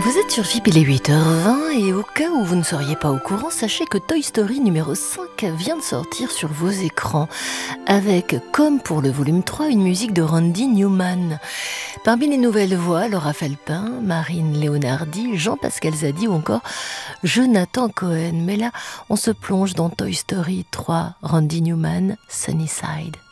Vous êtes sur FIP, il est 8h20 et au cas où vous ne seriez pas au courant, sachez que Toy Story numéro 5 vient de sortir sur vos écrans avec, comme pour le volume 3, une musique de Randy Newman. Parmi les nouvelles voix, Laura Felpin, Marine Leonardi, Jean-Pascal Zadi ou encore Jonathan Cohen. Mais là, on se plonge dans Toy Story 3, Randy Newman, Sunnyside.